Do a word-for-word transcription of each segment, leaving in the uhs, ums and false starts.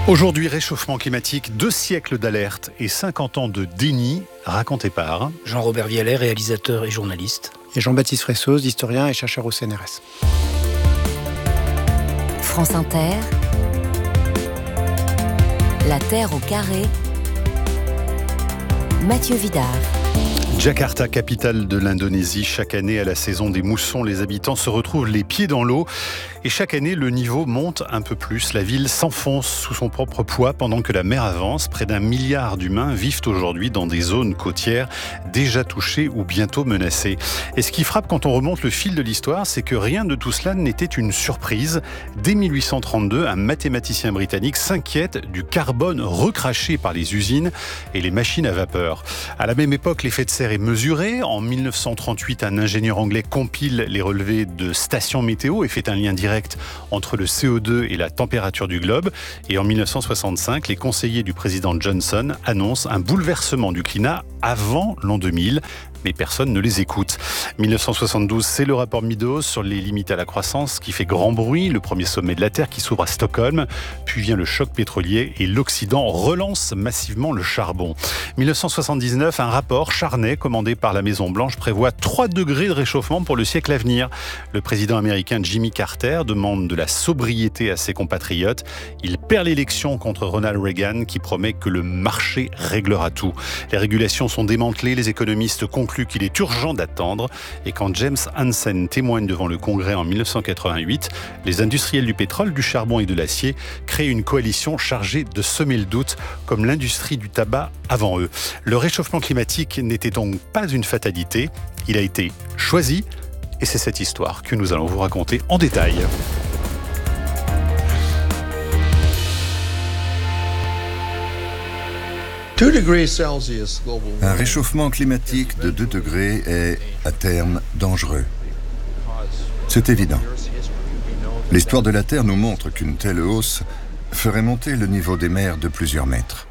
Aujourd'hui, réchauffement climatique, deux siècles d'alerte et cinquante ans de déni, raconté par Jean-Robert Vialet, réalisateur et journaliste. Et Jean-Baptiste Fressoz, historien et chercheur au C N R S. France Inter, La Terre au carré, Mathieu Vidard. Jakarta, capitale de l'Indonésie, chaque année à la saison des moussons, les habitants se retrouvent les pieds dans l'eau. Et chaque année, le niveau monte un peu plus. La ville s'enfonce sous son propre poids pendant que la mer avance. Près d'un milliard d'humains vivent aujourd'hui dans des zones côtières déjà touchées ou bientôt menacées. Et ce qui frappe quand on remonte le fil de l'histoire, c'est que rien de tout cela n'était une surprise. Dès mille huit cent trente-deux, un mathématicien britannique s'inquiète du carbone recraché par les usines et les machines à vapeur. À la même époque, l'effet de serre est mesuré. En mille neuf cent trente-huit, un ingénieur anglais compile les relevés de stations météo et fait un lien direct entre le C O deux et la température du globe. Et en mille neuf cent soixante-cinq, les conseillers du président Johnson annoncent un bouleversement du climat avant l'an deux mille. Mais personne ne les écoute. mille neuf cent soixante-douze, c'est le rapport Meadows sur les limites à la croissance qui fait grand bruit, le premier sommet de la Terre qui s'ouvre à Stockholm, puis vient le choc pétrolier et l'Occident relance massivement le charbon. mille neuf cent soixante-dix-neuf, un rapport Charney commandé par la Maison-Blanche prévoit trois degrés de réchauffement pour le siècle à venir. Le président américain Jimmy Carter demande de la sobriété à ses compatriotes. Il perd l'élection contre Ronald Reagan qui promet que le marché réglera tout. Les régulations sont démantelées, les économistes concluent qu'il est urgent d'attendre. Et quand James Hansen témoigne devant le Congrès en mille neuf cent quatre-vingt-huit, les industriels du pétrole, du charbon et de l'acier créent une coalition chargée de semer le doute, comme l'industrie du tabac avant eux. Le réchauffement climatique n'était donc pas une fatalité, il a été choisi, et c'est cette histoire que nous allons vous raconter en détail. Un réchauffement climatique de deux degrés est, à terme, dangereux. C'est évident. L'histoire de la Terre nous montre qu'une telle hausse ferait monter le niveau des mers de plusieurs mètres.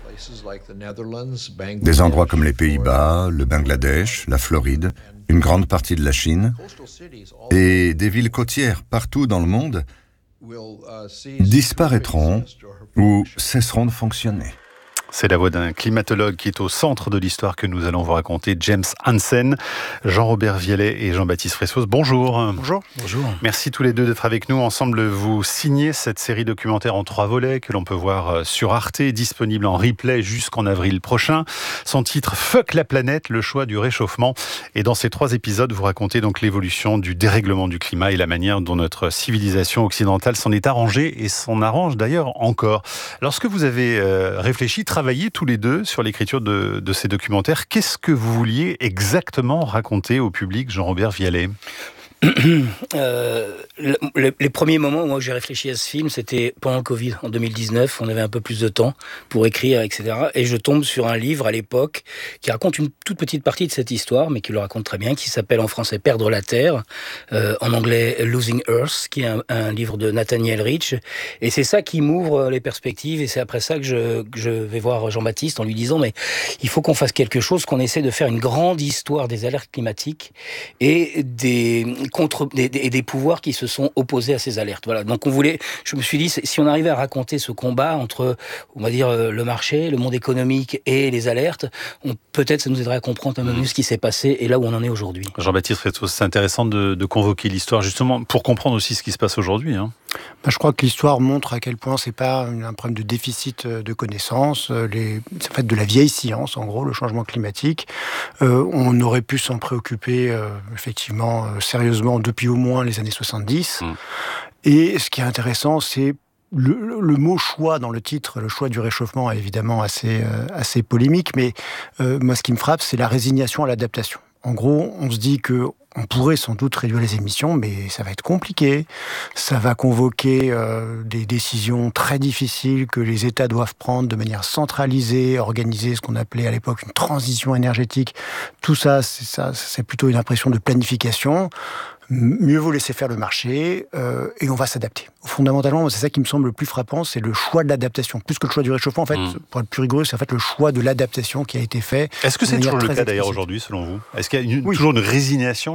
Des endroits comme les Pays-Bas, le Bangladesh, la Floride, une grande partie de la Chine et des villes côtières partout dans le monde disparaîtront ou cesseront de fonctionner. C'est la voix d'un climatologue qui est au centre de l'histoire que nous allons vous raconter, James Hansen, Jean-Robert Vialet et Jean-Baptiste Fressoz. Bonjour. Bonjour. Bonjour. Merci tous les deux d'être avec nous. Ensemble, vous signez cette série documentaire en trois volets que l'on peut voir sur Arte, disponible en replay jusqu'en avril prochain. Son titre, Fuck la planète, le choix du réchauffement. Et dans ces trois épisodes, vous racontez donc l'évolution du dérèglement du climat et la manière dont notre civilisation occidentale s'en est arrangée et s'en arrange d'ailleurs encore. Lorsque vous avez euh, réfléchi, travaillé tous les deux sur l'écriture de, de ces documentaires, qu'est-ce que vous vouliez exactement raconter au public, Jean-Robert Vialet ? euh, le, les premiers moments où j'ai réfléchi à ce film, c'était pendant le Covid, en deux mille dix-neuf. On avait un peu plus de temps pour écrire, et cetera. Et je tombe sur un livre à l'époque qui raconte une toute petite partie de cette histoire, mais qui le raconte très bien, qui s'appelle en français Perdre la Terre, euh, en anglais Losing Earth, qui est un, un livre de Nathaniel Rich. Et c'est ça qui m'ouvre les perspectives. Et c'est après ça que je, que je vais voir Jean-Baptiste en lui disant mais il faut qu'on fasse quelque chose, qu'on essaie de faire une grande histoire des alertes climatiques et des contre des, des, des pouvoirs qui se sont opposés à ces alertes. Voilà. Donc on voulait, je me suis dit, si on arrivait à raconter ce combat entre, on va dire, le marché, le monde économique et les alertes, on, peut-être ça nous aiderait à comprendre un peu mieux ce qui s'est passé et là où on en est aujourd'hui. Jean-Baptiste Fressoz, c'est intéressant de, de convoquer l'histoire justement pour comprendre aussi ce qui se passe aujourd'hui. Hein. Ben, je crois que l'histoire montre à quel point c'est pas un problème de déficit de connaissances. Les, c'est en fait de la vieille science, en gros, le changement climatique. Euh, on aurait pu s'en préoccuper euh, effectivement euh, sérieusement depuis au moins les années soixante-dix. Mmh. Et ce qui est intéressant, c'est Le, le mot choix dans le titre, le choix du réchauffement est évidemment assez, euh, assez polémique, mais euh, moi ce qui me frappe, c'est la résignation à l'adaptation. En gros, on se dit que on pourrait sans doute réduire les émissions, mais ça va être compliqué. Ça va convoquer euh, des décisions très difficiles que les États doivent prendre de manière centralisée, organiser ce qu'on appelait à l'époque une transition énergétique. Tout ça, c'est, ça, c'est plutôt une impression de planification. Mieux vaut laisser faire le marché euh, et on va s'adapter. Fondamentalement, c'est ça qui me semble le plus frappant, c'est le choix de l'adaptation. Plus que le choix du réchauffement, en fait, mmh. pour être plus rigoureux, c'est en fait le choix de l'adaptation qui a été fait. Est-ce que c'est toujours le cas d'ailleurs aujourd'hui, selon vous ? Est-ce qu'il y a une, oui. toujours une résignation là-dessus ?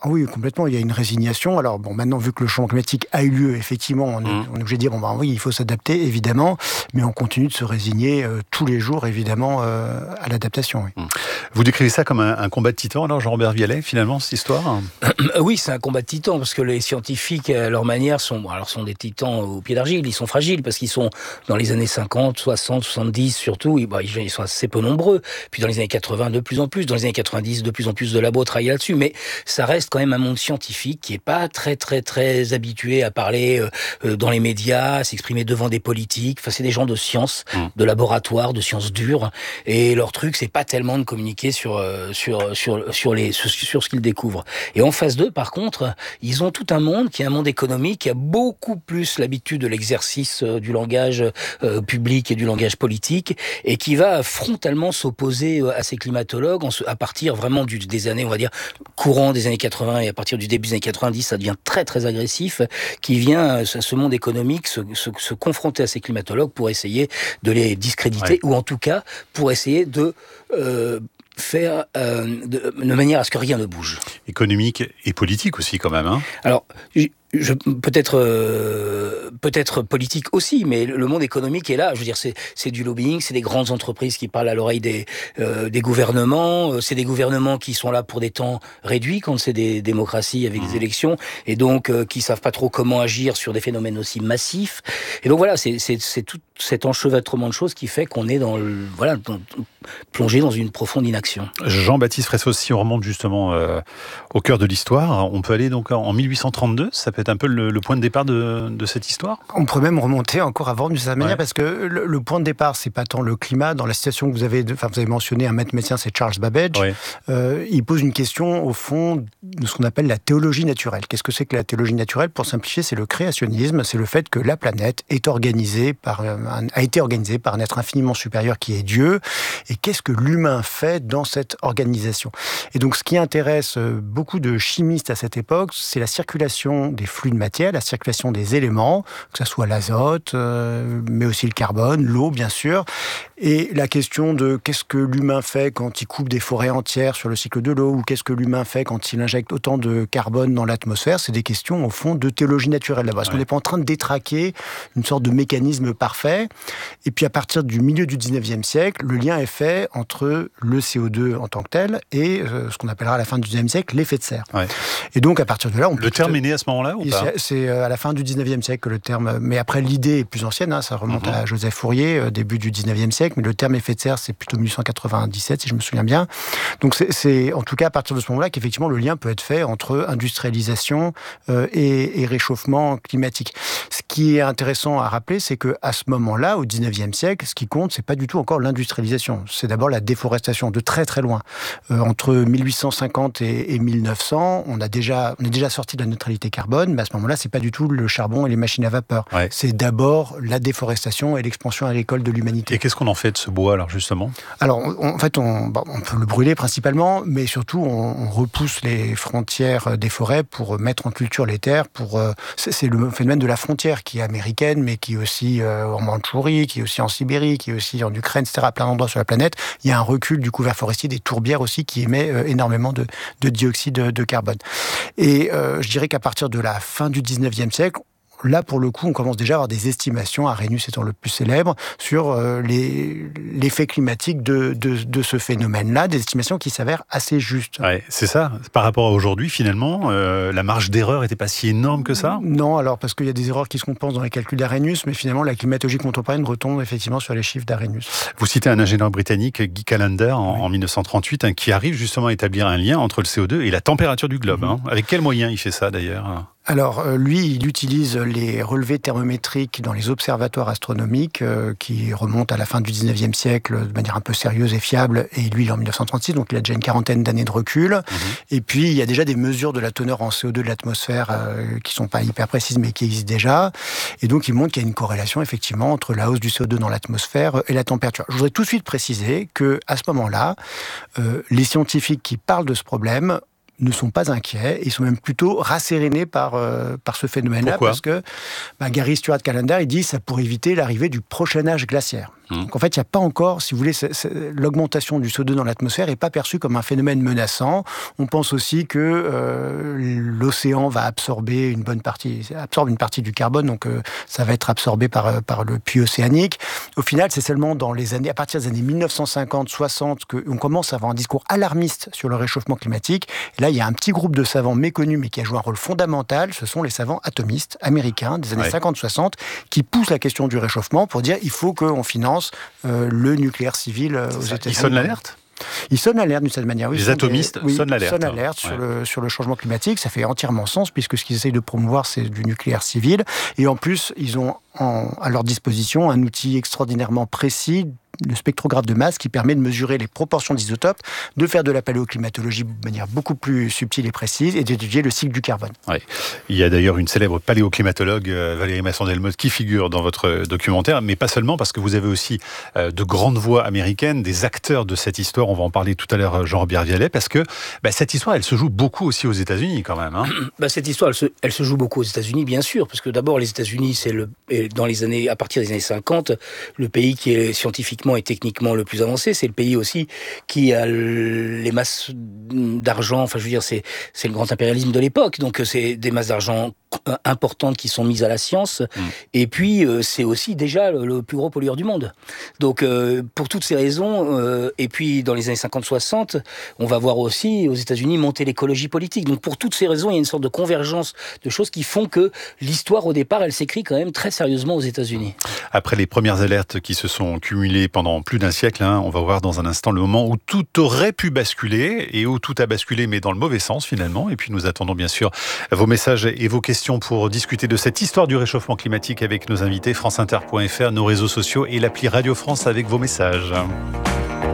Ah oui, complètement. Il y a une résignation. Alors, bon, maintenant, vu que le changement climatique a eu lieu, effectivement, on est, mmh. on est obligé de dire, bon, ben oui, il faut s'adapter, évidemment, mais on continue de se résigner euh, tous les jours, évidemment, euh, à l'adaptation. Oui. Mmh. Vous décrivez ça comme un, un combat de titans, alors, Jean-Robert Vialet, finalement, cette histoire ? Oui, c'est un combat de titans, parce que les scientifiques, à leur manière, sont, alors, sont des titans au pied d'argile. Ils sont fragiles, parce qu'ils sont dans les années cinquante, soixante, soixante-dix, surtout, ils, bah, ils sont assez peu nombreux. Puis dans les années quatre-vingts, de plus en plus. Dans les années quatre-vingt-dix, de plus en plus de labos travaillent là-dessus. Mais ça reste quand même un monde scientifique qui est pas très, très, très habitué à parler euh, dans les médias, à s'exprimer devant des politiques. Enfin, c'est des gens de science, mmh. de laboratoire, de sciences dures. Et leur truc, c'est pas tellement de communiquer sur, euh, sur, sur, sur, les, sur, sur ce qu'ils découvrent. Et en face d'eux, par contre, ils ont tout un monde qui est un monde économique, qui a beaucoup plus l'habitude de l'exercice euh, du langage euh, public et du langage politique, et qui va frontalement s'opposer à ces climatologues en, à partir vraiment du, des années, on va dire, courant des années quatre-vingts, et à partir du début des années quatre-vingt-dix, ça devient très très agressif, qui vient, ce monde économique, se, se, se confronter à ces climatologues pour essayer de les discréditer, ouais. ou en tout cas pour essayer de euh, faire euh, de, de manière à ce que rien ne bouge. Économique et politique aussi quand même. Hein. Alors, Je, peut-être euh, peut-être politique aussi, mais le monde économique est là. Je veux dire, c'est, c'est du lobbying, c'est des grandes entreprises qui parlent à l'oreille des, euh, des gouvernements. C'est des gouvernements qui sont là pour des temps réduits quand c'est des démocraties avec mmh. des élections, et donc euh, qui savent pas trop comment agir sur des phénomènes aussi massifs. Et donc voilà, c'est, c'est, c'est tout cet enchevêtrement de choses qui fait qu'on est dans le, voilà, dans, plongé dans une profonde inaction. Jean-Baptiste Fressos, si on remonte justement euh, au cœur de l'histoire, on peut aller donc en mille huit cent trente-deux, ça peut être un peu le, le point de départ de, de cette histoire ? On pourrait même remonter encore avant d'une certaine manière, ouais. parce que le, le point de départ, c'est pas tant le climat. Dans la situation que vous avez, enfin vous avez mentionné, un maître médecin, c'est Charles Babbage. Ouais. Euh, il pose une question au fond de ce qu'on appelle la théologie naturelle. Qu'est-ce que c'est que la théologie naturelle ? Pour simplifier, c'est le créationnisme, c'est le fait que la planète est organisée par un, a été organisée par un être infiniment supérieur qui est Dieu. Et qu'est-ce que l'humain fait dans cette organisation ? Et donc, ce qui intéresse beaucoup de chimistes à cette époque, c'est la circulation des flux de matière, la circulation des éléments, que ce soit l'azote, euh, mais aussi le carbone, l'eau, bien sûr. Et la question de qu'est-ce que l'humain fait quand il coupe des forêts entières sur le cycle de l'eau, ou qu'est-ce que l'humain fait quand il injecte autant de carbone dans l'atmosphère, c'est des questions, au fond, de théologie naturelle là-bas. Parce ouais. qu'on n'est pas en train de détraquer une sorte de mécanisme parfait. Et puis, à partir du milieu du dix-neuvième siècle, le lien est fait entre le C O deux en tant que tel et euh, ce qu'on appellera à la fin du dix-neuvième siècle l'effet de serre. Ouais. Et donc, à partir de là... on Le terme est né à ce moment-là ou pas ? C'est, c'est à la fin du dix-neuvième siècle que le terme... Mais après, l'idée est plus ancienne, hein, ça remonte mm-hmm. à Joseph Fourier, euh, début du dix-neuvième siècle, mais le terme effet de serre, c'est plutôt mille huit cent quatre-vingt-dix-sept, si je me souviens bien. Donc, c'est, c'est en tout cas à partir de ce moment-là qu'effectivement, le lien peut être fait entre industrialisation euh, et, et réchauffement climatique. Ce qui est intéressant à rappeler, c'est qu'à ce moment-là, au dix-neuvième siècle, ce qui compte, c'est pas du tout encore l'industrialisation. C'est d'abord la déforestation, de très très loin. Euh, entre mille huit cent cinquante et, et mille neuf cents, on, a déjà, on est déjà sorti de la neutralité carbone, mais à ce moment-là, c'est pas du tout le charbon et les machines à vapeur. Ouais. C'est d'abord la déforestation et l'expansion agricole de l'humanité. Et qu'est-ce qu'on en fait de ce bois, alors, justement ? Alors, on, en fait, on, bon, on peut le brûler principalement, mais surtout, on, on repousse les frontières des forêts pour mettre en culture les terres. Pour, euh, c'est, c'est le phénomène de la frontière qui est américaine, mais qui est aussi euh, en Mandchourie, qui est aussi en Sibérie, qui est aussi en Ukraine, et cetera, à plein d'endroits sur la planète. Il y a un recul du couvert forestier, des tourbières aussi, qui émet euh, énormément de, de dioxyde de carbone. Et euh, je dirais qu'à partir de la fin du dix-neuvième siècle, là, pour le coup, on commence déjà à avoir des estimations, Arrhenius étant le plus célèbre, sur euh, les, l'effet climatique de, de, de ce phénomène-là, des estimations qui s'avèrent assez justes. Ouais, c'est ça. Par rapport à aujourd'hui, finalement, euh, la marge d'erreur n'était pas si énorme que ça ? Non, alors, parce qu'il y a des erreurs qui se compensent dans les calculs d'Arrhenius, mais finalement, la climatologie contemporaine retombe effectivement sur les chiffres d'Arrhenius. Vous citez un ingénieur britannique, Guy Callender, en, oui. en mille neuf cent trente-huit, hein, qui arrive justement à établir un lien entre le C O deux et la température du globe. Mm-hmm. Hein. Avec quels moyens il fait ça, d'ailleurs ? Alors, lui, il utilise les relevés thermométriques dans les observatoires astronomiques euh, qui remontent à la fin du dix-neuvième siècle de manière un peu sérieuse et fiable. Et lui, il est en mille neuf cent trente-six, donc il a déjà une quarantaine d'années de recul. Mmh. Et puis, il y a déjà des mesures de la teneur en C O deux de l'atmosphère euh, qui sont pas hyper précises, mais qui existent déjà. Et donc, il montre qu'il y a une corrélation, effectivement, entre la hausse du C O deux dans l'atmosphère et la température. Je voudrais tout de suite préciser qu'à ce moment-là, euh, les scientifiques qui parlent de ce problème ne sont pas inquiets, ils sont même plutôt rassérénés par, euh, par ce phénomène-là. Pourquoi ? Parce que bah, Gary Stuart Callender, il dit que ça pourrait éviter l'arrivée du prochain âge glaciaire. Mmh. Donc en fait, il n'y a pas encore, si vous voulez, c'est, c'est, l'augmentation du C O deux dans l'atmosphère n'est pas perçue comme un phénomène menaçant. On pense aussi que euh, l'océan va absorber une bonne partie, absorbe une partie du carbone, donc euh, ça va être absorbé par, par le puits océanique. Au final, c'est seulement dans les années, à partir des années mille neuf cent cinquante soixante qu'on commence à avoir un discours alarmiste sur le réchauffement climatique. Et là, il y a un petit groupe de savants méconnus, mais qui a joué un rôle fondamental. Ce sont les savants atomistes américains des années ouais. cinquante soixante qui poussent la question du réchauffement pour dire il faut qu'on finance euh, le nucléaire civil euh, aux États-Unis. Ils sonnent l'alerte ? Ils sonnent l'alerte d'une certaine manière. Oui, les atomistes des, oui, sonnent l'alerte. Sonnent l'alerte hein. sur, ouais. le, sur le changement climatique. Ça fait entièrement sens puisque ce qu'ils essayent de promouvoir, c'est du nucléaire civil. Et en plus, ils ont en, à leur disposition un outil extraordinairement précis, le spectrographe de masse, qui permet de mesurer les proportions d'isotopes, de faire de la paléoclimatologie de manière beaucoup plus subtile et précise et d'étudier le cycle du carbone. Ouais. Il y a d'ailleurs une célèbre paléoclimatologue, Valérie Masson-Delmotte, qui figure dans votre documentaire, mais pas seulement, parce que vous avez aussi de grandes voix américaines, des acteurs de cette histoire. On va en parler tout à l'heure, Jean-Robert Vialet, parce que bah, cette histoire, elle se joue beaucoup aussi aux États-Unis quand même. Hein. Bah, cette histoire, elle se, elle se joue beaucoup aux États-Unis, bien sûr, parce que d'abord, les États-Unis, c'est le, dans les années, à partir des années cinquante, le pays qui est scientifiquement et techniquement le plus avancé. C'est le pays aussi qui a les masses d'argent. Enfin, je veux dire, c'est, c'est le grand impérialisme de l'époque. Donc, c'est des masses d'argent importantes qui sont mises à la science. Mmh. Et puis, euh, c'est aussi déjà le, le plus gros pollueur du monde. Donc, euh, pour toutes ces raisons, euh, et puis dans les années cinquante soixante, on va voir aussi aux États-Unis monter l'écologie politique. Donc, pour toutes ces raisons, il y a une sorte de convergence de choses qui font que l'histoire, au départ, elle s'écrit quand même très sérieusement aux États-Unis. Après les premières alertes qui se sont cumulées pendant plus d'un siècle, hein, on va voir dans un instant le moment où tout aurait pu basculer et où tout a basculé, mais dans le mauvais sens finalement. Et puis nous attendons bien sûr vos messages et vos questions pour discuter de cette histoire du réchauffement climatique avec nos invités, franceinter point f r, nos réseaux sociaux et l'appli Radio France avec vos messages.